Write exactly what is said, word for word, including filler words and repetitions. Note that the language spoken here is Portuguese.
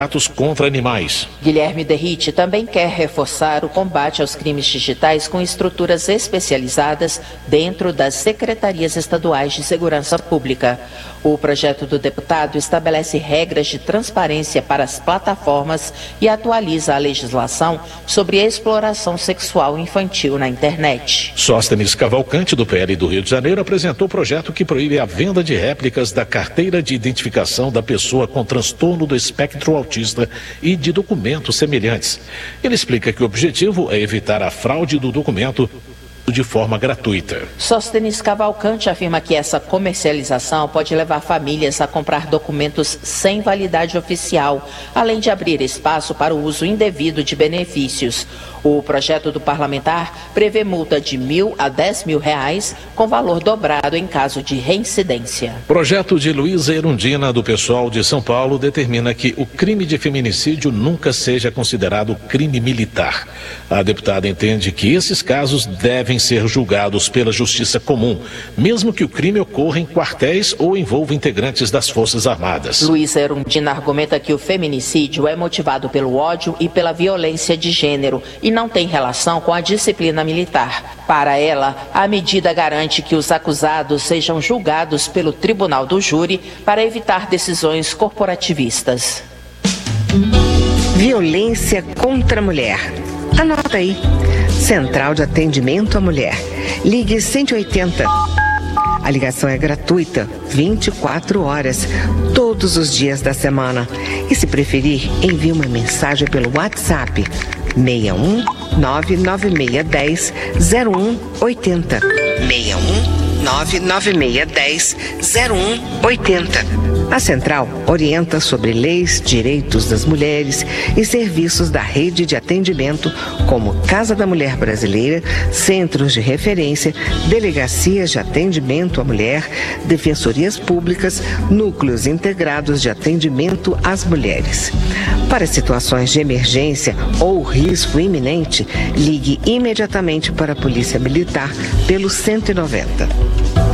atos contra animais. Guilherme Derrite também quer reforçar o combate aos crimes digitais com estruturas especializadas dentro das secretarias estaduais de segurança pública. O projeto do deputado estabelece regras de transparência para as plataformas e atualiza a legislação sobre exploração sexual infantil na internet. Sóstenes Cavalcante, do P L do Rio de Janeiro, apresentou o projeto que proíbe a venda de réplicas da carteira de identificação da pessoa com transtorno do espectro autista e de documentos semelhantes. Ele explica que o objetivo é evitar a fraude do documento de forma gratuita. Sóstenes Cavalcante afirma que essa comercialização pode levar famílias a comprar documentos sem validade oficial, além de abrir espaço para o uso indevido de benefícios. O projeto do parlamentar prevê multa de mil a dez mil reais, com valor dobrado em caso de reincidência. Projeto de Luísa Erundina, do PSOL de São Paulo, determina que o crime de feminicídio nunca seja considerado crime militar. A deputada entende que esses casos devem ser julgados pela justiça comum, mesmo que o crime ocorra em quartéis ou envolva integrantes das Forças Armadas. Luísa Erundina argumenta que o feminicídio é motivado pelo ódio e pela violência de gênero e não tem relação com a disciplina militar. Para ela, a medida garante que os acusados sejam julgados pelo tribunal do júri para evitar decisões corporativistas. Violência contra a mulher. Anota aí. Central de Atendimento à Mulher. Ligue cento e oitenta. A ligação é gratuita, vinte e quatro horas, todos os dias da semana. E se preferir, envie uma mensagem pelo WhatsApp seis um nove nove seis um zero um oito zero. seis um nove nove seis um zero um oito zero. A Central orienta sobre leis, direitos das mulheres e serviços da rede de atendimento, como Casa da Mulher Brasileira, centros de referência, delegacias de atendimento à mulher, defensorias públicas, núcleos integrados de atendimento às mulheres. Para situações de emergência ou risco iminente, ligue imediatamente para a Polícia Militar pelo cento e noventa.